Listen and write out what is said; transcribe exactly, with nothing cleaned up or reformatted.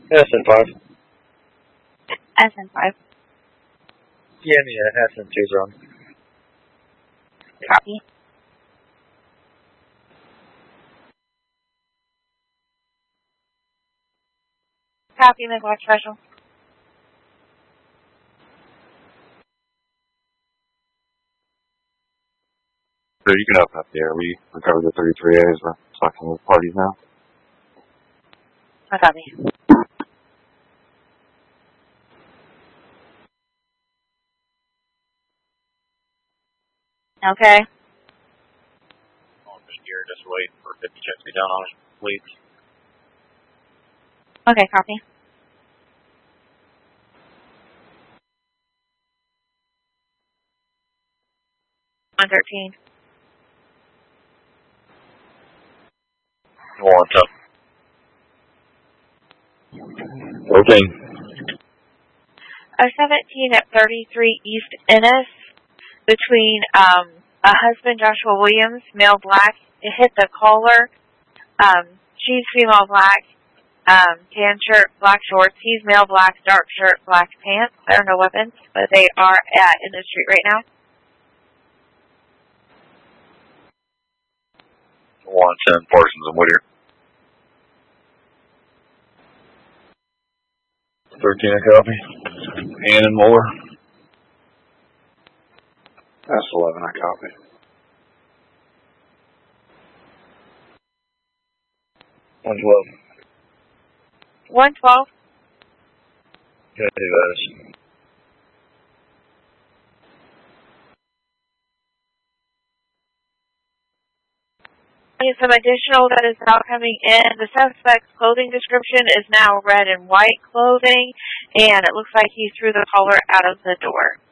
S N five. S N five. Yeah, yeah, S N two's on. Copy. Copy, Midwest Special. So you can open up there. We recovered the thirty-three A's. We're talking with parties now. I copy. Okay. Here, just wait for fifty checks to be done on it, please. Okay, copy. one thirteen. What's up? thirteen. A seventeen at thirty-three East Ennis between um, a husband, Joshua Williams, male black. It hit the collar. Um, she's female black, um, tan shirt, black shorts. He's male black, dark shirt, black pants. There are no weapons, but they are at in the street right now. one ten Parsons and Whittier. thirteen, a copy. Ann and Moore. That's eleven, I copy. one twelve. one twelve. Yeah, do those. Some additional that is now coming in. The suspect's clothing description is now red and white clothing, and it looks like he threw the collar out of the door.